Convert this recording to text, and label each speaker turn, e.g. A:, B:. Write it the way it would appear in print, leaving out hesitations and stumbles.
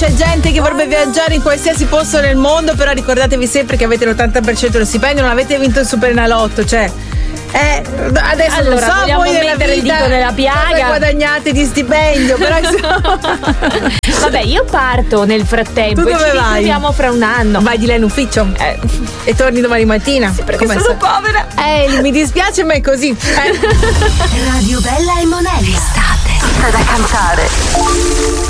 A: c'è gente che vorrebbe viaggiare in qualsiasi posto nel mondo, però ricordatevi sempre che avete l'80% dello stipendio, non avete vinto il Superenalotto, cioè. Adesso
B: allora,
A: non so voi della
B: mettere il
A: vita
B: dito nella piaga.
A: cosa guadagnate di stipendio, però
B: vabbè, io parto nel frattempo.
A: Tu dove
B: e ci
A: vai?
B: ritroviamo fra un anno.
A: Vai di là in ufficio e torni domani mattina.
B: Sì, perché sono povera.
A: Mi dispiace, ma è così.
C: Radio Bella e Monelli. Estate. Da cantare.